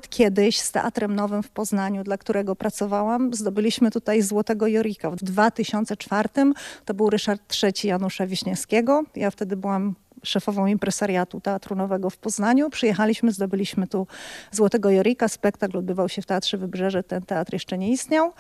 nawet kiedyś z Teatrem Nowym w Poznaniu, dla którego pracowałam, zdobyliśmy tutaj Złotego Jorika. W 2004 to był Ryszard III Janusza Wiśniewskiego. Ja wtedy byłam szefową impresariatu Teatru Nowego w Poznaniu. Przyjechaliśmy, zdobyliśmy tu Złotego Jorika. Spektakl odbywał się w Teatrze Wybrzeże. Ten teatr jeszcze nie istniał.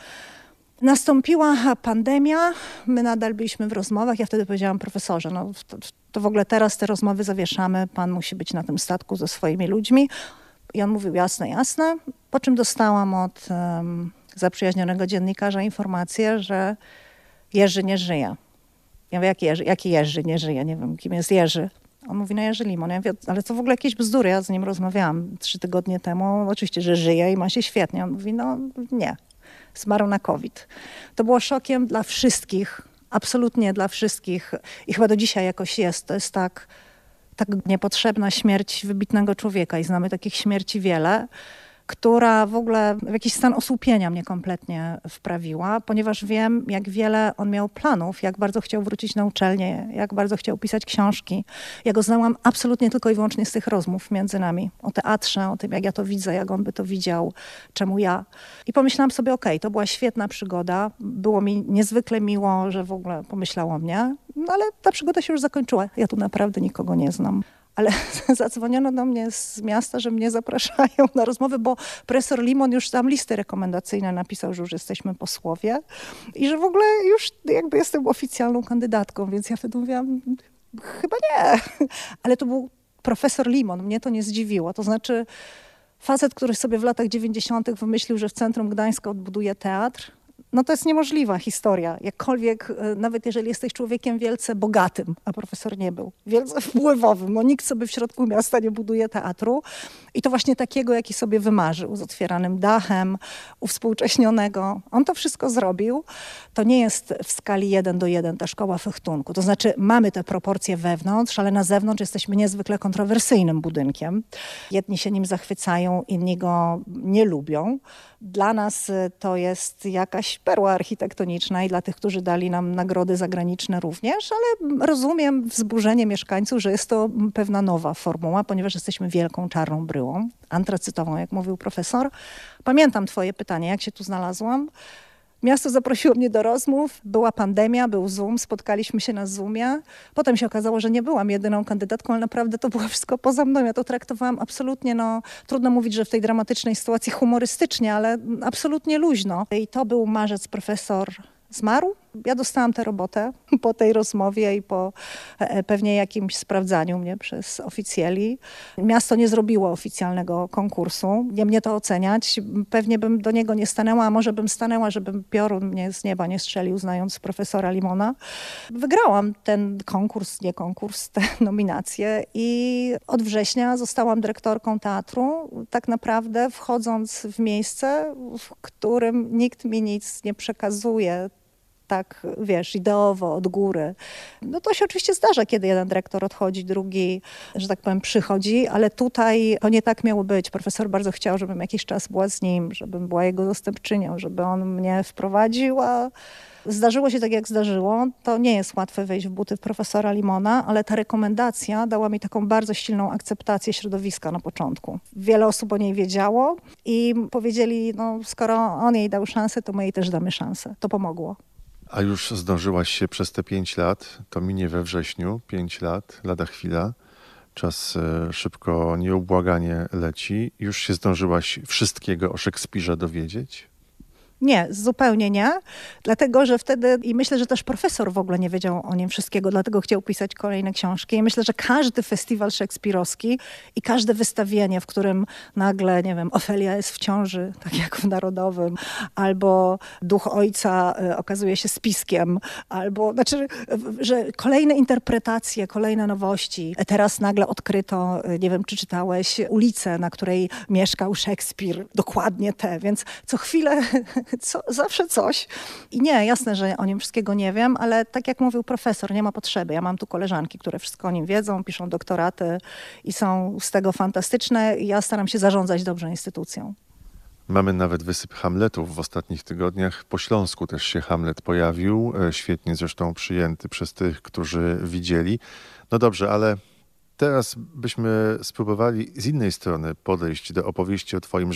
Nastąpiła pandemia, my nadal byliśmy w rozmowach. Ja wtedy powiedziałam: profesorze, no to w ogóle teraz te rozmowy zawieszamy, pan musi być na tym statku ze swoimi ludźmi. I on mówił: jasne, jasne. Po czym dostałam od zaprzyjaźnionego dziennikarza informację, że Jerzy nie żyje. Ja mówię: jaki Jerzy nie żyje? Nie wiem, kim jest Jerzy. On mówi: no Jerzy Limon. Ja mówię: ale to w ogóle jakieś bzdury. Ja z nim rozmawiałam 3 tygodnie temu. Oczywiście, że żyje i ma się świetnie. On mówi: no nie. Zmarł na COVID. To było szokiem dla wszystkich, absolutnie dla wszystkich i chyba do dzisiaj jakoś jest. To jest tak niepotrzebna śmierć wybitnego człowieka i znamy takich śmierci wiele, która w ogóle w jakiś stan osłupienia mnie kompletnie wprawiła, ponieważ wiem, jak wiele on miał planów, jak bardzo chciał wrócić na uczelnię, jak bardzo chciał pisać książki. Ja go znałam absolutnie tylko i wyłącznie z tych rozmów między nami, o teatrze, o tym, jak ja to widzę, jak on by to widział, czemu ja. I pomyślałam sobie: okej, to była świetna przygoda, było mi niezwykle miło, że w ogóle pomyślał o mnie, no ale ta przygoda się już zakończyła. Ja tu naprawdę nikogo nie znam. Ale zadzwoniono do mnie z miasta, że mnie zapraszają na rozmowy, bo profesor Limon już tam listy rekomendacyjne napisał, że już jesteśmy posłowie i że w ogóle już jakby jestem oficjalną kandydatką, więc ja wtedy mówiłam: chyba nie. Ale to był profesor Limon, mnie to nie zdziwiło. To znaczy facet, który sobie w latach 90. wymyślił, że w centrum Gdańska odbuduje teatr, no to jest niemożliwa historia. Jakkolwiek, nawet jeżeli jesteś człowiekiem wielce bogatym, a profesor nie był, wielce wpływowym, no nikt sobie w środku miasta nie buduje teatru. I to właśnie takiego, jaki sobie wymarzył, z otwieranym dachem, uwspółcześnionego. On to wszystko zrobił. To nie jest w skali 1:1 ta szkoła fechtunku. To znaczy mamy te proporcje wewnątrz, ale na zewnątrz jesteśmy niezwykle kontrowersyjnym budynkiem. Jedni się nim zachwycają, inni go nie lubią. Dla nas to jest jakaś perła architektoniczna i dla tych, którzy dali nam nagrody zagraniczne również, ale rozumiem wzburzenie mieszkańców, że jest to pewna nowa formuła, ponieważ jesteśmy wielką czarną bryłą, antracytową, jak mówił profesor. Pamiętam twoje pytanie, jak się tu znalazłam. Miasto zaprosiło mnie do rozmów, była pandemia, był Zoom, spotkaliśmy się na Zoomie. Potem się okazało, że nie byłam jedyną kandydatką, ale naprawdę to było wszystko poza mną. Ja to traktowałam absolutnie, no trudno mówić, że w tej dramatycznej sytuacji humorystycznie, ale absolutnie luźno. I to był marzec, profesor zmarł. Ja dostałam tę robotę po tej rozmowie i po pewnie jakimś sprawdzaniu mnie przez oficjeli. Miasto nie zrobiło oficjalnego konkursu. Nie mnie to oceniać. Pewnie bym do niego nie stanęła, a może bym stanęła, żebym piorun mnie z nieba nie strzelił, znając profesora Limona. Wygrałam ten konkurs, nie konkurs, tę nominację i od września zostałam dyrektorką teatru. Tak naprawdę wchodząc w miejsce, w którym nikt mi nic nie przekazuje, tak, wiesz, ideowo, od góry. No to się oczywiście zdarza, kiedy jeden dyrektor odchodzi, drugi, że tak powiem, przychodzi, ale tutaj to nie tak miało być. Profesor bardzo chciał, żebym jakiś czas była z nim, żebym była jego zastępczynią, żeby on mnie wprowadził, a zdarzyło się tak, jak zdarzyło. To nie jest łatwe wejść w buty profesora Limona, ale ta rekomendacja dała mi taką bardzo silną akceptację środowiska na początku. Wiele osób o niej wiedziało i powiedzieli: no skoro on jej dał szansę, to my jej też damy szansę. To pomogło. A już zdążyłaś się przez te 5 lat, to minie we wrześniu, 5 lat, lada chwila. Czas szybko, nieubłaganie leci. Już się zdążyłaś wszystkiego o Szekspirze dowiedzieć? Nie, zupełnie nie. Dlatego, że wtedy, i myślę, że też profesor w ogóle nie wiedział o nim wszystkiego, dlatego chciał pisać kolejne książki. I myślę, że każdy festiwal szekspirowski i każde wystawienie, w którym nagle, nie wiem, Ofelia jest w ciąży, tak jak w Narodowym, albo Duch Ojca okazuje się spiskiem, albo, znaczy, że kolejne interpretacje, kolejne nowości. Teraz nagle odkryto, nie wiem, czy czytałeś, ulicę, na której mieszkał Szekspir, dokładnie te, więc co chwilę zawsze coś. I nie, jasne, że o nim wszystkiego nie wiem, ale tak jak mówił profesor, nie ma potrzeby. Ja mam tu koleżanki, które wszystko o nim wiedzą, piszą doktoraty i są z tego fantastyczne. Ja staram się zarządzać dobrze instytucją. Mamy nawet wysyp Hamletów w ostatnich tygodniach. Po Śląsku też się Hamlet pojawił, świetnie zresztą przyjęty przez tych, którzy widzieli. No dobrze, ale teraz byśmy spróbowali z innej strony podejść do opowieści o twoim